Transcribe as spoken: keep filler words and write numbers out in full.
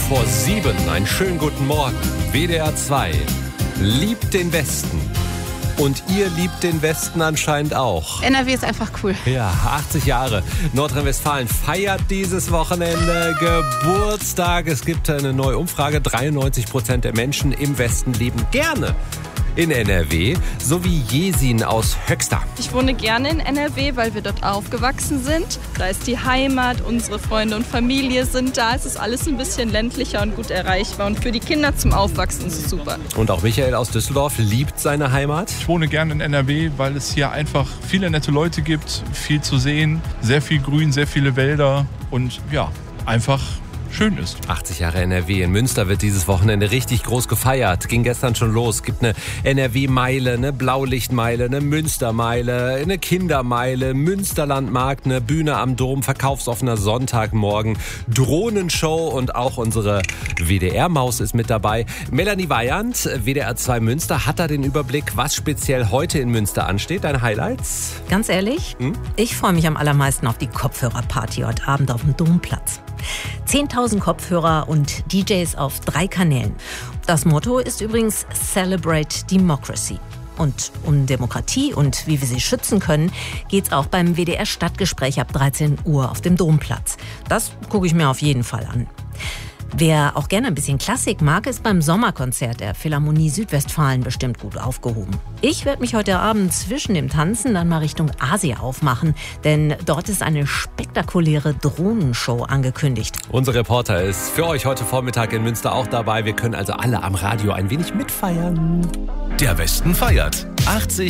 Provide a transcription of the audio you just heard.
vor sieben. Einen schönen guten Morgen. W D R zwei liebt den Westen. Und ihr liebt den Westen anscheinend auch. N R W ist einfach cool. Ja, achtzig Jahre. Nordrhein-Westfalen feiert dieses Wochenende Geburtstag. Es gibt eine neue Umfrage. dreiundneunzig Prozent der Menschen im Westen leben gerne in N R W, so wie Jesin aus Höxter. Ich wohne gerne in N R W, weil wir dort aufgewachsen sind. Da ist die Heimat, unsere Freunde und Familie sind da. Es ist alles ein bisschen ländlicher und gut erreichbar. Und für die Kinder zum Aufwachsen ist es super. Und auch Michael aus Düsseldorf liebt seine Heimat. Ich wohne gerne in N R W, weil es hier einfach viele nette Leute gibt, viel zu sehen, sehr viel Grün, sehr viele Wälder und ja, einfach schön ist. achtzig Jahre N R W. In Münster wird dieses Wochenende richtig groß gefeiert. Ging gestern schon los. Gibt eine N R W-Meile, eine Blaulichtmeile, eine Münstermeile, eine Kindermeile, Münsterlandmarkt, eine Bühne am Dom, verkaufsoffener Sonntagmorgen, Drohnenshow und auch unsere W D R-Maus ist mit dabei. Melanie Weyand, W D R zwei Münster, hat da den Überblick, was speziell heute in Münster ansteht. Deine Highlights? Ganz ehrlich, hm? ich freue mich am allermeisten auf die Kopfhörerparty heute Abend auf dem Domplatz. zehntausend Kopfhörer und D Js auf drei Kanälen. Das Motto ist übrigens Celebrate Democracy. Und um Demokratie und wie wir sie schützen können, geht's auch beim W D R Stadtgespräch ab dreizehn Uhr auf dem Domplatz. Das gucke ich mir auf jeden Fall an. Wer auch gerne ein bisschen Klassik mag, ist beim Sommerkonzert der Philharmonie Südwestfalen bestimmt gut aufgehoben. Ich werde mich heute Abend zwischen dem Tanzen dann mal Richtung Asia aufmachen, denn dort ist eine spektakuläre Drohnenshow angekündigt. Unser Reporter ist für euch heute Vormittag in Münster auch dabei. Wir können also alle am Radio ein wenig mitfeiern. Der Westen feiert. achtzig